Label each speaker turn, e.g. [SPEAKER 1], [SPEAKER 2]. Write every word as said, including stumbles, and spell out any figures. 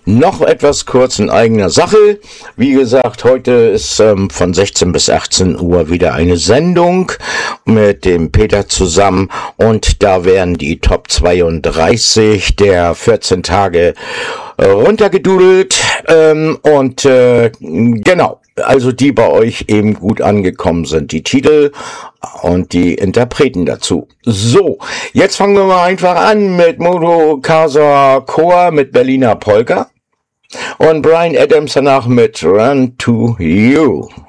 [SPEAKER 1] Noch etwas kurz in eigener Sache. Wie gesagt, heute ist ähm, von sechzehn bis achtzehn Uhr wieder eine Sendung mit dem Peter zusammen und da werden die Top zweiunddreißig der vierzehn Tage äh, runtergedudelt ähm, und äh, genau, also die bei euch eben gut angekommen sind, die Titel und die Interpreten dazu. So, jetzt fangen wir mal einfach an mit Moto Casa Chor mit Berliner Polka und Bryan Adams danach mit Run to You.